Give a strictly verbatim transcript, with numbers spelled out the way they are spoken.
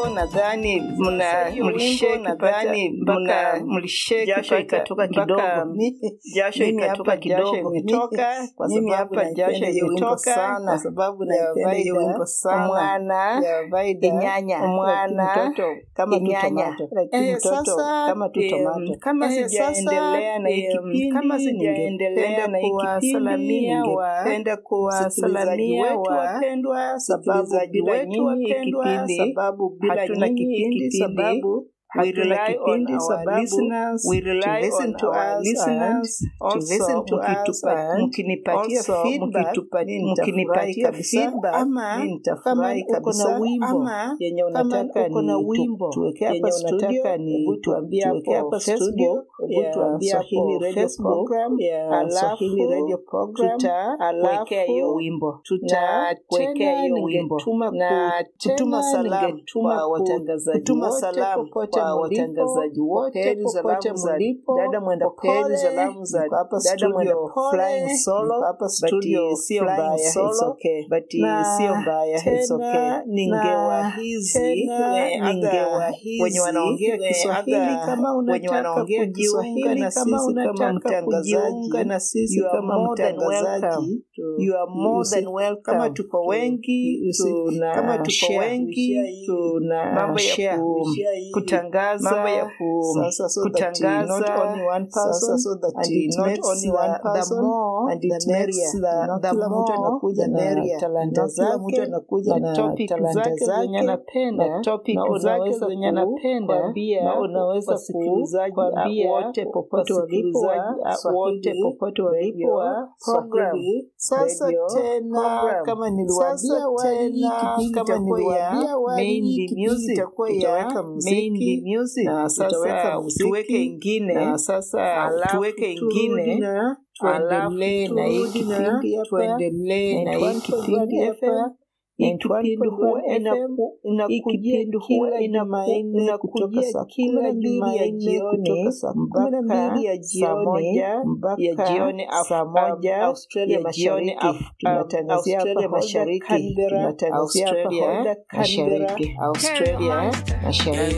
nadhani mna mlishake nadhani mna mlishake jasho ikatoka kidogo. Jasho ikatoka kidogo imetoka kwa sababu hapa jasho imetoka kwa sababu naipenda hiyo wimbo sana. Mwana inyanya mwana mtoto kama tomato eh, mtoto kama tu tomato kama sijaendelea na kipindi kama sijaendelea na kuwasalamia wapenda kuwasalamia wetu wapendwa sababu bila nyinyi kipindi sababu bila nyinyi sababu we rely on our listeners we rely to listen on to our us listeners to listen to us mkinipatia feedback mkinipatia feedback ama kama uko na wimbo yenye unataka uko na wimbo tuweke hapa studio hebu tuambie hapa studio hebu tuambie Swahili radio program Swahili radio program tutawekea hiyo wimbo tutawekea hiyo wimbo na kutuma salamu kwa watangazaji kutuma salamu kwa watangazaji wote popote mlipo dada mwenda pole salamu za hapa studio flying solo hapa studio sio mbaya it's okay but sio mbaya it's okay ningewahizi ningewahizi wenye wanaongea Kiswahili kama unataka kujiunga na sisi kama mtangazaji na sisi kama mtangazaji you are more than welcome kama tuko wengi tuna kama tuko wengi tuna mambo ya kutangaza mambo ya kutangaza not only one person so that and it not makes only one person the more and it the makes merrier the more anakuja na talanta zake na topic zake zenye anapenda topic zake zenye anapenda na unaweza kusikilizaji wote popote walipo wote popote walipo program sasa tena kama niliwaambia wali kama niliwaambia wali music tutaweka muziki music na sasa tuweke ingine na sasa tuweke ingine tuendelee na hii kipindi hapa tuendelee na hii kipindi hapa kipindi huwa inakujia huwa inamaini kutoka saa kila mbili ya jioni mpaka mbili ya jioni ya jioni saa moja Australia mashariki tunatangazia hapa mashariki tunatangazia hapa mashariki Australia mashariki